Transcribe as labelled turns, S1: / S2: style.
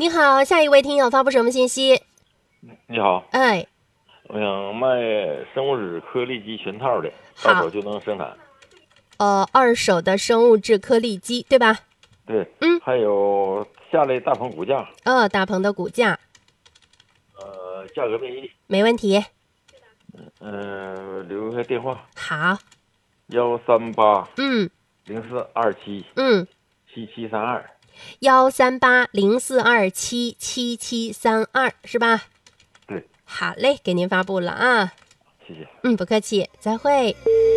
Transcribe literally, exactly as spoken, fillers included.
S1: 你好，下一位听友发布什么信息？
S2: 你好，
S1: 哎，
S2: 我想卖生物质颗粒机全套的，到
S1: 好
S2: 手就能生产。
S1: 呃，二手的生物质颗粒机，对吧？
S2: 对，
S1: 嗯，
S2: 还有下类大棚骨架，
S1: 呃，大棚的骨架，
S2: 呃，价格便宜。
S1: 没问题。
S2: 嗯、留下电话：
S1: 好，
S2: 幺三八
S1: 嗯
S2: 零四二七
S1: 嗯，
S2: 七七三二。
S1: 幺三八零四二七七七三二是吧？
S2: 对，
S1: 好嘞，给您发布了啊。
S2: 谢谢。
S1: 嗯，不客气，再会。